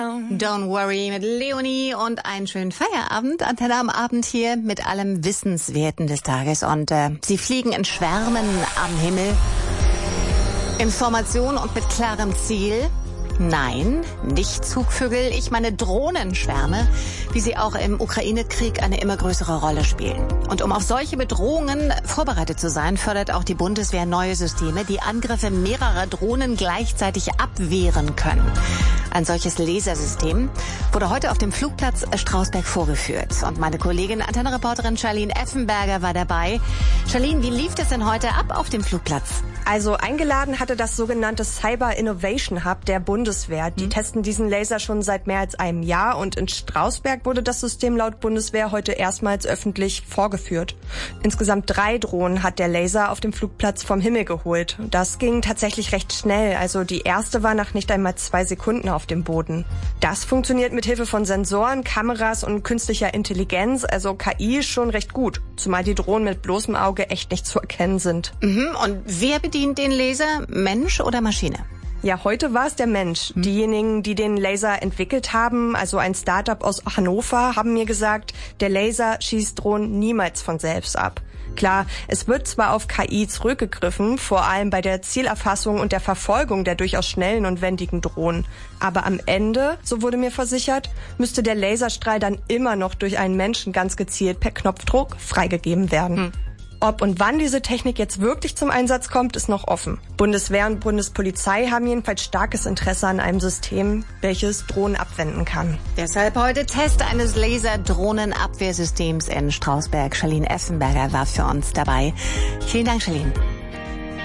Don't worry mit Leonie und einen schönen Feierabend. Antenne am Abend hier mit allem Wissenswerten des Tages. Und sie fliegen in Schwärmen am Himmel. Information und mit klarem Ziel. Nein, nicht Zugvögel, ich meine Drohnenschwärme, wie sie auch im Ukraine-Krieg eine immer größere Rolle spielen. Und um auf solche Bedrohungen vorbereitet zu sein, fördert auch die Bundeswehr neue Systeme, die Angriffe mehrerer Drohnen gleichzeitig abwehren können. Ein solches Lasersystem wurde heute auf dem Flugplatz Strausberg vorgeführt. Und meine Kollegin, Antenne-Reporterin Charlene Effenberger war dabei. Charlene, wie lief es denn heute ab auf dem Flugplatz? Also eingeladen hatte das sogenannte Cyber Innovation Hub der Bundeswehr. Die testen diesen Laser schon seit mehr als einem Jahr und in Strausberg wurde das System laut Bundeswehr heute erstmals öffentlich vorgeführt. Insgesamt 3 Drohnen hat der Laser auf dem Flugplatz vom Himmel geholt. Das ging tatsächlich recht schnell. Also die erste war nach nicht einmal 2 Sekunden auf dem Boden. Das funktioniert mit Hilfe von Sensoren, Kameras und künstlicher Intelligenz, also KI, schon recht gut. Zumal die Drohnen mit bloßem Auge echt nicht zu erkennen sind. Und wer bedient den Laser? Mensch oder Maschine? Ja, heute war es der Mensch. Diejenigen, die den Laser entwickelt haben, also ein Startup aus Hannover, haben mir gesagt, der Laser schießt Drohnen niemals von selbst ab. Klar, es wird zwar auf KI zurückgegriffen, vor allem bei der Zielerfassung und der Verfolgung der durchaus schnellen und wendigen Drohnen. Aber am Ende, so wurde mir versichert, müsste der Laserstrahl dann immer noch durch einen Menschen ganz gezielt per Knopfdruck freigegeben werden. Ob und wann diese Technik jetzt wirklich zum Einsatz kommt, ist noch offen. Bundeswehr und Bundespolizei haben jedenfalls starkes Interesse an einem System, welches Drohnen abwenden kann. Deshalb heute Test eines Laser-Drohnenabwehrsystems in Strausberg. Charlene Effenberger war für uns dabei. Vielen Dank, Charlene.